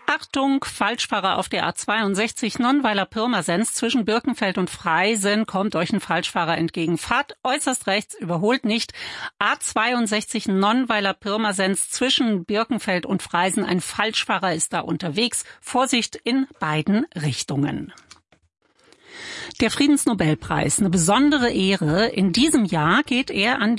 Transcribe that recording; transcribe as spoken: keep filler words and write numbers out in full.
Achtung, Falschfahrer auf der A zweiundsechzig Nonnweiler-Pirmasens zwischen Birkenfeld und Freisen, kommt euch ein Falschfahrer entgegen. Fahrt äußerst rechts, überholt nicht. A zweiundsechzig Nonnweiler-Pirmasens zwischen Birkenfeld und Freisen, ein Falschfahrer ist da unterwegs. Vorsicht in beiden Richtungen. Der Friedensnobelpreis, eine besondere Ehre. In diesem Jahr geht er an